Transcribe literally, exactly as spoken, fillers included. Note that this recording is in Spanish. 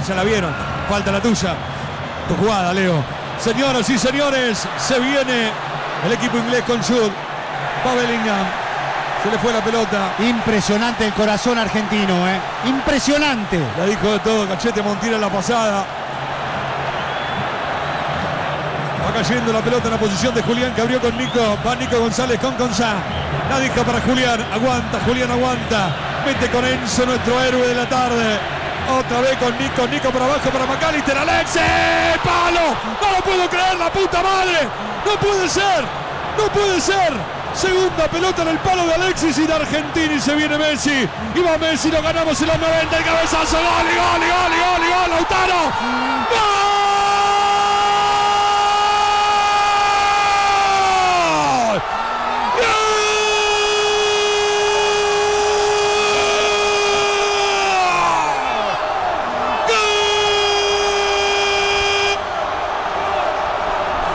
ya la vieron. Falta la tuya. Tu jugada, Leo. Señoras y señores, se viene el equipo inglés con Jude. Va Bellingham. Se le fue la pelota. Impresionante el corazón argentino, ¿eh? Impresionante. La dijo de todo Cachete Montiel en la pasada. Va cayendo la pelota en la posición de Julián, que abrió con Nico. Va Nico González con Gonzá. La deja para Julián. Aguanta, Julián aguanta. Mete con Enzo, nuestro héroe de la tarde. Otra vez con Nico. Nico para abajo para McAllister. Alexis. ¡Palo! No lo puedo creer, la puta madre. No puede ser. No puede ser. Segunda pelota en el palo de Alexis y de Argentina, y se viene Messi. Y va Messi, lo ganamos en los noventa. El cabezazo. Gol, y gol, y gol, y gol, y gol. Lautaro.